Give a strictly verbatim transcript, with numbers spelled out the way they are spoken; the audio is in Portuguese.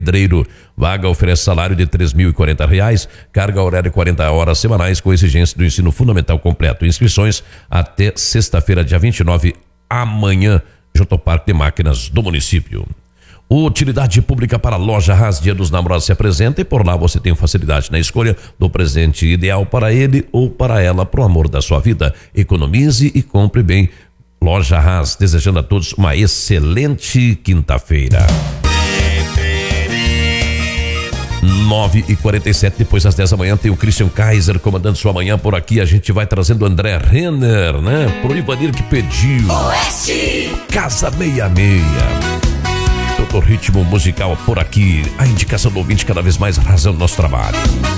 pedreiro. Vaga oferece salário de três mil e quarenta reais, carga horária quarenta horas semanais com exigência do ensino fundamental completo. Inscrições até sexta-feira, dia vinte e nove, amanhã, junto ao Parque de Máquinas do município. Utilidade pública para a Loja Haas, Dia dos Namorados se apresenta e por lá você tem facilidade na escolha do presente ideal para ele ou para ela, pro amor da sua vida. Economize e compre bem. Loja Haas, desejando a todos uma excelente quinta-feira. nove e quarenta e sete, depois das dez da manhã tem o Christian Kaiser comandando sua manhã por aqui. A gente vai trazendo o André Renner, né? Pro Ivanir que pediu Oeste Casa sessenta e seis. Todo ritmo musical por aqui, a indicação do ouvinte cada vez mais razão do nosso trabalho.